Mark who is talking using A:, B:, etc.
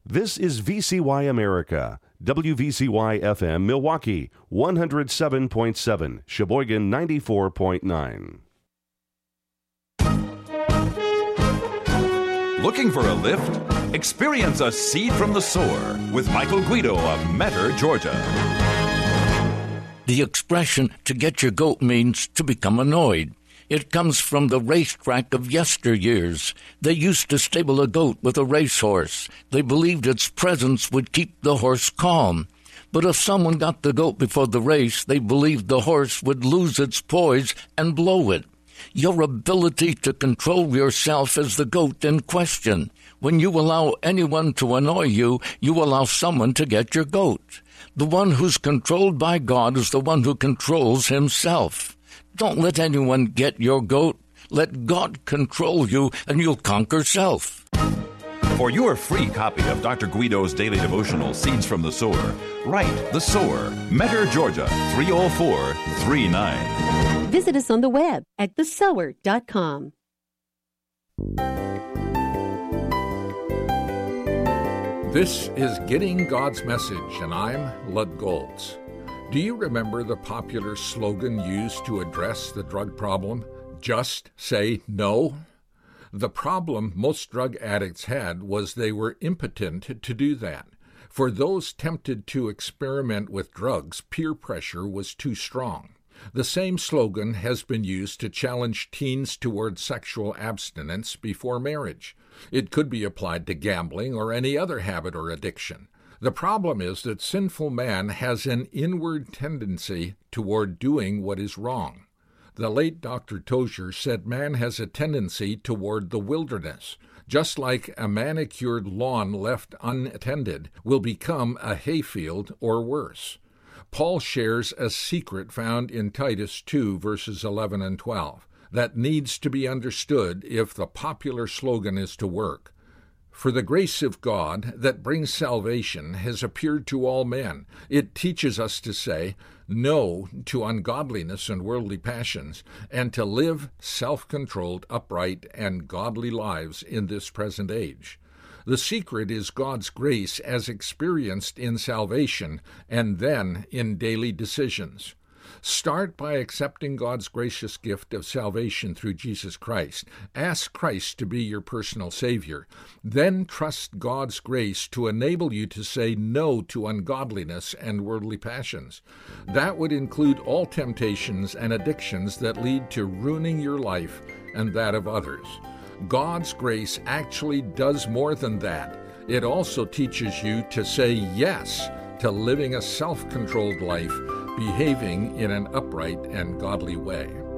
A: This is VCY America, WVCY FM Milwaukee, 107.7, Sheboygan 94.9.
B: Looking for a lift? Experience a seed from the sower with Michael Guido of Metter, Georgia.
C: The expression "to get your goat" means to become annoyed. It comes from the racetrack of yesteryears. They used to stable a goat with a racehorse. They believed its presence would keep the horse calm. But if someone got the goat before the race, they believed the horse would lose its poise and blow it. Your ability to control yourself is the goat in question. When you allow anyone to annoy you, you allow someone to get your goat. The one who's controlled by God is the one who controls himself. Don't let anyone get your goat. Let God control you, and you'll conquer self.
B: For your free copy of Dr. Guido's daily devotional, Seeds from the Sower, write The Sower, Metter, Georgia, 30439.
D: Visit us on the web at thesower.com.
E: This is Getting God's Message, and I'm Lud Goltz. Do you remember the popular slogan used to address the drug problem? Just say no? The problem most drug addicts had was they were impotent to do that. For those tempted to experiment with drugs, peer pressure was too strong. The same slogan has been used to challenge teens toward sexual abstinence before marriage. It could be applied to gambling or any other habit or addiction. The problem is that sinful man has an inward tendency toward doing what is wrong. The late Dr. Tozier said man has a tendency toward the wilderness, just like a manicured lawn left unattended will become a hayfield or worse. Paul shares a secret found in Titus 2, verses 11 and 12, that needs to be understood if the popular slogan is to work. For the grace of God that brings salvation has appeared to all men. It teaches us to say no to ungodliness and worldly passions, and to live self-controlled, upright, and godly lives in this present age. The secret is God's grace as experienced in salvation and then in daily decisions. Start by accepting God's gracious gift of salvation through Jesus Christ. Ask Christ to be your personal Savior. Then trust God's grace to enable you to say no to ungodliness and worldly passions. That would include all temptations and addictions that lead to ruining your life and that of others. God's grace actually does more than that. It also teaches you to say yes to living a self-controlled life, behaving in an upright and godly way.